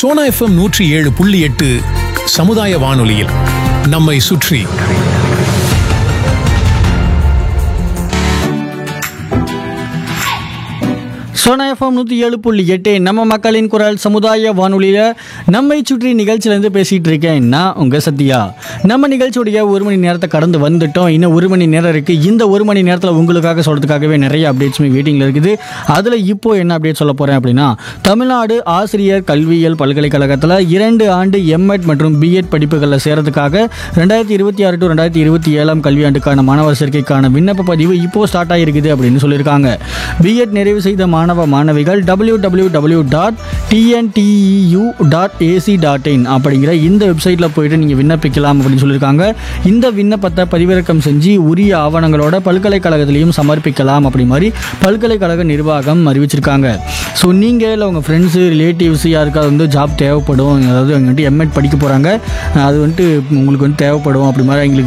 Sona FM 107.8 சமுதாய வானொலியில் நம்மை சுற்றி. சோனா எஃப்எம் 107.8 நம்ம மக்களின் குரல் சமுதாய வானொலியில் நம்மை சுற்றி நிகழ்ச்சியிலேருந்து பேசிகிட்டு இருக்கேன் நான் உங்கள் சத்யா. நம்ம நிகழ்ச்சியுடைய 1 மணி நேரத்தை கடந்து வந்துட்டோம். இன்னும் 1 மணி நேரம் இருக்குது. இந்த 1 மணி நேரத்தில் உங்களுக்காக சொல்கிறதுக்காகவே நிறைய அப்டேட்ஸுமே வெயிட்டிங்கில் இருக்குது. அதில் இப்போ என்ன அப்டேட் சொல்ல போகிறேன் அப்படின்னா, தமிழ்நாடு ஆசிரியர் கல்வியியல் பல்கலைக்கழகத்தில் 2 ஆண்டு எம்எட் மற்றும் பிஎட் படிப்புகளில் சேரதுக்காக 2026 to 2027 கல்வியாண்டுக்கான மாணவர் சேர்க்கைக்கான விண்ணப்ப பதிவு இப்போ ஸ்டார்ட் ஆகிருக்குது அப்படின்னு சொல்லியிருக்காங்க. பிஎட் நிறைவு செய்த மாணவிகள் www.tnteu.ac.in அப்படிங்கிற இந்த வெப்சைட்டில் போயிட்டு நீங்கள் விண்ணப்பிக்கலாம் அப்படின்னு சொல்லியிருக்காங்க. இந்த விண்ணப்பத்தை பதிவிறக்கம் செஞ்சு உரிய ஆவணங்களோட பல்கலைக்கழகத்திலையும் சமர்ப்பிக்கலாம் அப்படி மாதிரி பல்கலைக்கழக நிர்வாகம் அறிவிச்சிருக்காங்க. ஸோ நீங்கள் இல்லை உங்கள் ஃப்ரெண்ட்ஸு ரிலேட்டிவ்ஸு யாருக்காவது ஜாப் தேவைப்படும், அதாவது வந்துட்டு எம்எட் படிக்க போகிறாங்க, அது வந்துட்டு உங்களுக்கு தேவைப்படும் அப்படி மாதிரி எங்களுக்கு